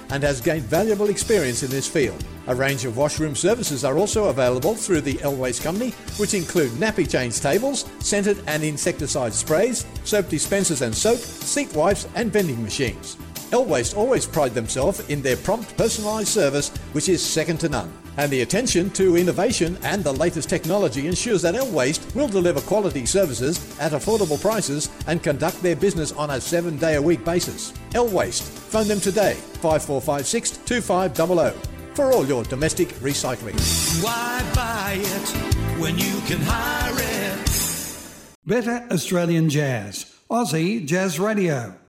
and has gained valuable experience in this field. A range of washroom services are also available through the L-Waste Company, which include nappy change tables, scented and insecticide sprays, soap dispensers and soap, seat wipes and vending machines. L-Waste always pride themselves in their prompt personalised service, which is second to none. And the attention to innovation and the latest technology ensures that L-Waste will deliver quality services at affordable prices and conduct their business on a 7-day-a-week basis. L-Waste. Phone them today, 5456 2500, for all your domestic recycling. Why buy it when you can hire it? Better Australian Jazz, Aussie Jazz Radio.